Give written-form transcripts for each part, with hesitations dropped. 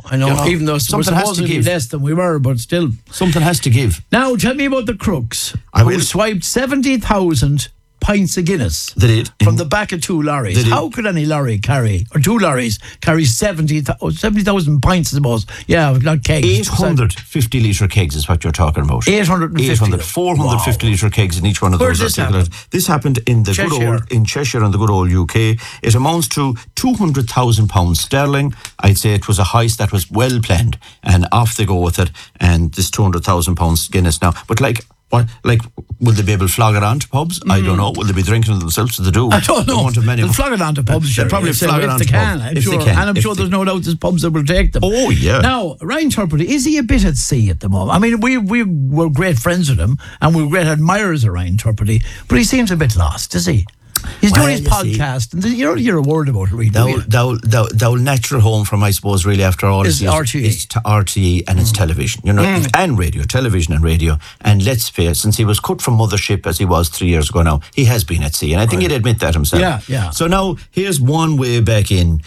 You know, even though we're something has to supposedly give. less than we were, but still. Something has to give. Now, tell me about the crooks I who will. swiped 70,000 pints of Guinness They did. from the back of two lorries. They did. How could any lorry carry, or two lorries carry 70,000 pints, I suppose? Yeah, not kegs. 850 litre kegs is what you're talking about. 850. 450 litre kegs in each one of Where's those. this happen? This happened in the Cheshire. in Cheshire and the good old UK. It amounts to £200,000 sterling. I'd say it was a heist that was well planned, and off they go with it. And this £200,000 Guinness now, but what? Will they be able to flog it on to pubs? I don't know. Will they be drinking it themselves? They do. I don't know. They won't have many. They'll flog it onto pubs. They'll probably flog it if onto they can. pubs. I'm If sure. they can. And I'm sure there's no doubt there's pubs that will take them. Oh, yeah. Now, Ryan Turpity, is he a bit at sea at the moment? I mean, we were great friends with him, and we were great admirers of Ryan Turpity, but he seems a bit lost, does he? He's doing his podcast, and you don't hear a word about it, really. The natural home from, I suppose, really after all is RTE. It's to RTE and it's television, you know, and radio, television and radio. And let's face, since he was cut from Mothership as he was 3 years ago now, he has been at sea, and I think he'd admit that himself. Yeah. So now here's one way back in.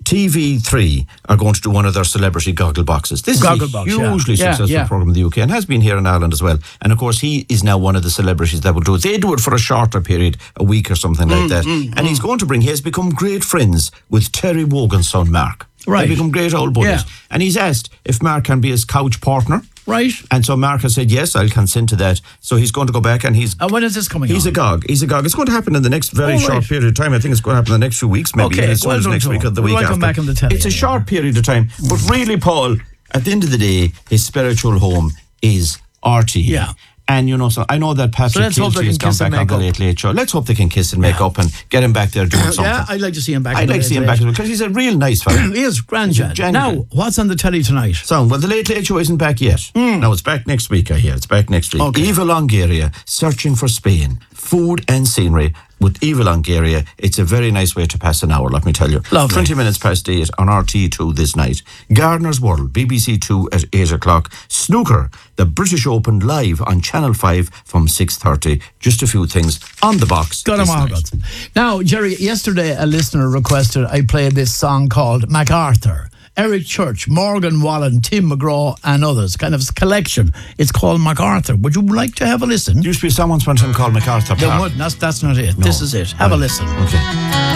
TV3 are going to do one of their celebrity goggle boxes. This is a hugely successful program in the UK and has been here in Ireland as well. And of course, he is now one of the celebrities that will do it. They do it for a shorter period, a week or something like that. And he's going to he has become great friends with Terry Wogan's son, Mark. Right. They become great old buddies. Yeah. And he's asked if Mark can be his couch partner. Right. And so Mark has said, yes, I'll consent to that. So he's going to go back and And when is this coming He's on? a gog. It's going to happen in the next very short period of time. I think it's going to happen in the next few weeks, maybe. Okay, As soon as next week or the week after. Come back on the telly. It's a short period of time. But really, Paul, at the end of the day, his spiritual home is RTE. Yeah. And, you know, so I know that Patrick Kilty has gone back on the Late Late Show. Let's hope they can kiss and make up and get him back there doing something. Yeah, I'd like to see him back. I'd like to see him back because he's a real nice fellow. He is, grand Jan. Now, what's on the telly tonight? So, well, the Late Late Show isn't back yet. No, it's back next week, I hear. It's back next week. Okay. Eva Longoria, Searching for Spain, Food and Scenery with Eva Longoria. It's a very nice way to pass an hour, let me tell you. Lovely. 20 minutes past 8 on RT2 this night. Gardener's World, BBC 2 at 8 o'clock. Snooker, the British Open live on Channel 5 from 6:30. Just a few things on the box. Got him all. Now, Jerry, yesterday a listener requested I play this song called MacArthur. Eric Church, Morgan Wallen, Tim McGraw and others. Kind of a collection. It's called MacArthur. Would you like to have a listen? Used to be someone one time called MacArthur Park. That's not it. No. This is it. Have a listen. Okay.